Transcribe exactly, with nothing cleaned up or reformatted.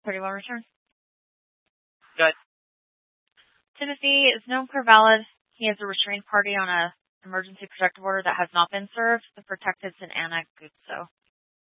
Pretty well returned. Good. Timothy is known for valid. He has a restrained party on a emergency protective order that has not been served. The protectives in Anna Guzzo.